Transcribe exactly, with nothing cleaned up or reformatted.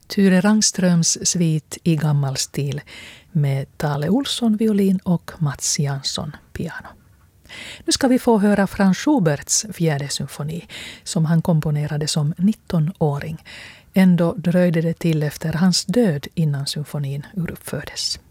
Ture Rangströms svit i gammal stil med Tale Olsson violin och Mats Jansson piano. Nu ska vi få höra Franz Schuberts fjärde symfoni som han komponerade som nittonåring. Ändå dröjde det till efter hans död innan symfonin uruppfördes.